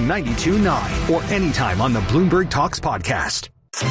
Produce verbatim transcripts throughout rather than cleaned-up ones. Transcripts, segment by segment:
ninety-two point nine or anytime on the Bloomberg Talks podcast.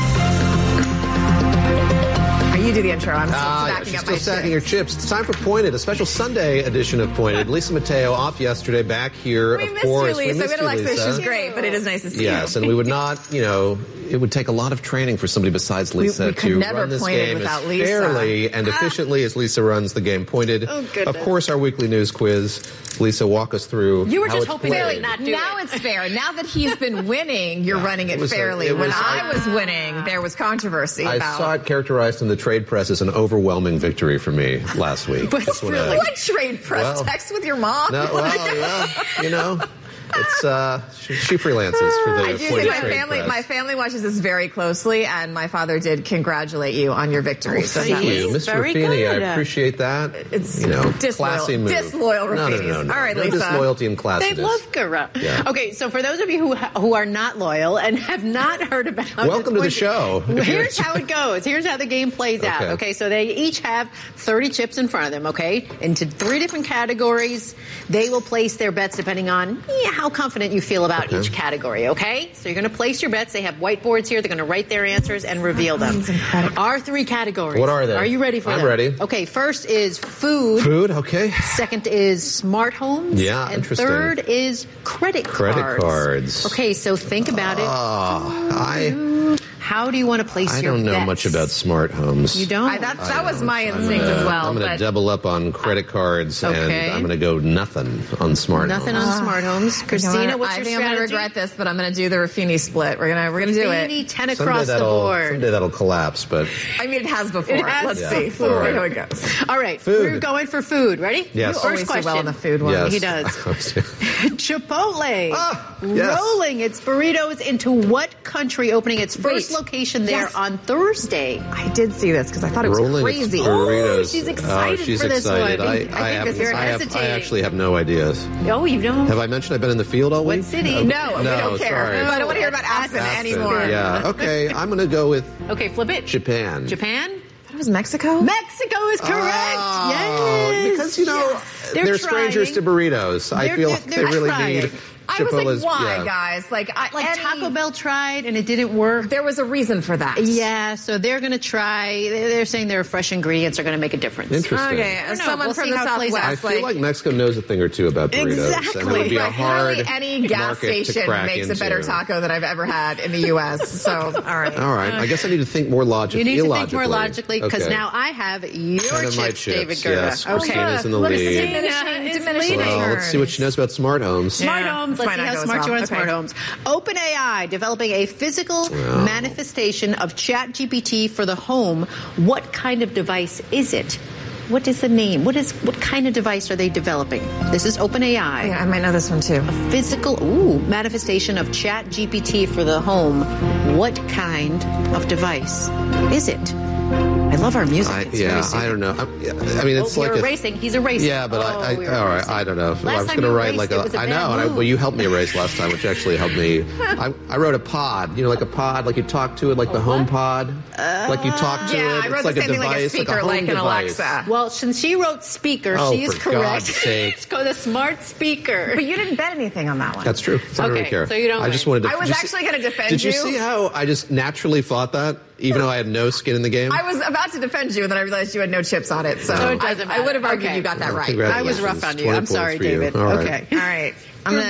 You do the intro. I'm still uh, stacking she's up still my stacking chips. her chips. It's time for Pointed, a special Sunday edition of Pointed. Lisa Mateo off yesterday, back here, We of missed course. you, Lisa. We missed We you, Alexa. Lisa. She's great, but it is nice to see Yes, you. and we would not, you know, it would take a lot of training for somebody besides Lisa we could to never run this point it game without as Lisa. fairly and efficiently as Lisa runs the game. Pointed. Oh, goodness. Of course, our weekly news quiz. Lisa, walk us through. You were how just it's hoping played. to not do Now it. it's fair. Now that he's been winning, you're running it, It was a- fairly. it when was- I was winning, there was controversy I about saw it characterized in the trade press as an overwhelming victory for me last week. But Just wanna- really? what trade press Well, text with your mom. No, well, yeah, you know, it's uh, she, she freelances for the I do Pointed see my Trade family. Press. My family watches this very closely, and my father did congratulate you on your victory. Oh, so thank that you, was- Mister very Raffini. I good. appreciate that. It's you know, disloyal- classy move. disloyal No, no, no, Raffinis. no, no. All right, no Lisa. disloyalty and classiness. They love Gura. Yeah. Okay, so for those of you who who are not loyal and have not heard about Welcome this, to the show. Here's how it goes. Here's how the game plays out. Okay. Okay, so they each have thirty chips in front of them, okay, into three different categories. They will place their bets depending on yeah, how confident you feel about Okay. each category, okay? So you're going to place your bets. They have whiteboards here. They're going to write their answers and reveal them. Our three categories. What are they? Are you ready for I'm them? ready. Okay, first is food. Food, okay. Second is smart homes. Yeah, and interesting. third is credit cards. Credit cards. Okay, so think about it. Oh, I How do you want to place I your don't know bets? much about smart homes. You don't? I, that I that was don't. my I'm instinct gonna- as well. I'm going to but double up on credit cards, Okay. and I'm going to go nothing on smart Nothing homes. on smart homes. You know Christina, what? what's I your think I'm strategy? going to regret this, but I'm going to do the Raffini split. We're going to we're going to do it. Raffini, ten Someday across the that'll- board. Someday that'll collapse, but I mean, it has before. It has Let's Yeah. see. Let's All see right. how it goes. All right, Food. we're going for food. Ready? Yes. You First always do question. well on the food one. yes. He does. Chipotle. Ah, yes. Rolling its burritos into what country, opening its first Wait. location there Yes. on Thursday? I did see this because I thought it was Rolling crazy. its burritos. Oh, she's excited oh, she's for this excited. one. I, I I, think have, this is I, have, I hesitating. actually have no ideas. Oh, you don't? Have I mentioned I've been in the field all What week? city? Oh, No, we don't care. Sorry. I don't want to hear about Aspen, Aspen, anymore. Yeah. Okay, I'm going to go with Okay, flip it. Japan. Japan? That was Mexico? Mexico is correct. Oh, yes. Because, you know, They're they're, strangers to trying. burritos. I They're- feel they're- like they're they really trying. need I was Chipotle's. like, why, yeah. guys? Like, I, Like any- Taco Bell tried and it didn't work. There was a reason for that. Yeah, so they're going to try. They're they're saying their fresh ingredients are going to make a difference. Interesting. Okay, I as don't know. someone We'll from see the how it plays out. Southwest, I feel like Mexico knows a thing or two about burritos. And it Exactly. would be a like, hard literally any gas market to station crack makes into. a better taco than I've ever had in the U S So, all right. All right. I guess I need to think more logically. You need to think illogically. more logically because Okay. now I have your Ten of my chips, David chips, Gura. yes. Okay. Christina's in the Look, lead. diminishing, It's diminishing leading. Well, let's see what she knows about smart homes. Smart Yeah, homes. this Let's might see not how go as smart well. you are in Okay. smart homes. OpenAI developing a physical Wow. manifestation of ChatGPT for the home. What kind of device is it? What is the name? What is what kind of device are they developing? This is OpenAI. Yeah, I might know this one too. Physical ooh, manifestation of ChatGPT for the home. What kind of device is it? I love our music. I, It's yeah, very I soothing. don't know. I, I mean, it's Oh, like you're a, erasing. He's erasing. Yeah, but Oh, I, I we were all right. erasing. I don't know. If Last I was time going to you write erased, like it a. was a I bad know, and I, move. well, you helped me erase last time, which actually helped me. I, I wrote a pod. You know, like a pod, like you talk to it, like the home pod, like you talk to Yeah, it. I wrote it's the like same a thing like a device, speaker, like a home like an device. Alexa. Well, since she wrote speaker, Oh, she is for correct. God's sake. Let's go the smart speaker. But you didn't bet anything on that one. That's true. So I don't Okay, really care. so you don't I just win. wanted to. I was did you actually see- gonna defend Did you you. see how I just naturally thought that, even though I had no skin in the game? I was about to defend you, and then I realized you had no chips on it. So, So it I, doesn't I would have matter. argued Okay. you got that Well, right. congratulations. I was rough on you. twenty I'm sorry, points for you. David. All right. Okay. All right. I'm gonna